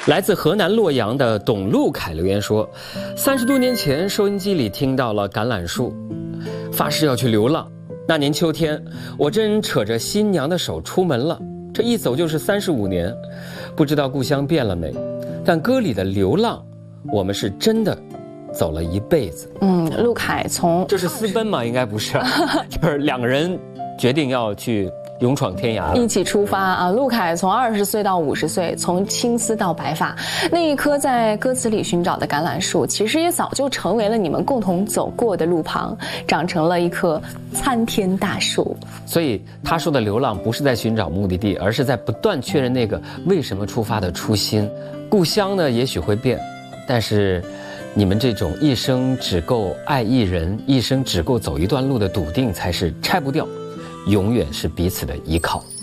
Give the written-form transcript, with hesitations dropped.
来自河南洛阳的董路凯留言说：30多年前，收音机里听到了橄榄树，发誓要去流浪。那年秋天，我正扯着新娘的手出门了，这一走就是35年，不知道故乡变了没？但歌里的流浪，我们是真的走了一辈子。 陆凯从这是私奔吗？应该不是，就是两个人决定要去勇闯天涯了， 一起出发啊！陆凯从20岁到50岁，从青丝到白发，那一棵在歌词里寻找的橄榄树，其实也早就成为了你们共同走过的路旁，长成了一棵参天大树。 所以他说的流浪不是在寻找目的地，而是在不断确认那个为什么出发的初心。故乡呢，也许会变，但是你们这种一生只够爱一人，一生只够走一段路的笃定，才是拆不掉，永远是彼此的依靠。